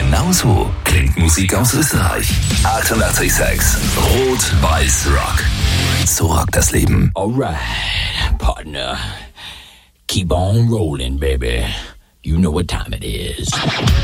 Genauso klingt Musik aus Österreich. 88,6 Rot-Weiß Rock. So rockt das Leben. Alright, partner. Keep on rolling, baby. You know what time it is.